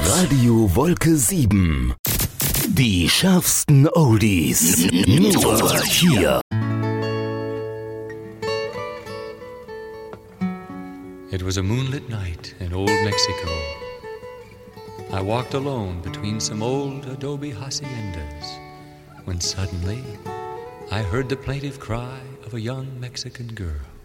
Radio Wolke 7. Die schärfsten Oldies. Nur hier. It was a moonlit night in old Mexico. I walked alone between some old adobe haciendas when suddenly I heard the plaintive cry of a young Mexican girl.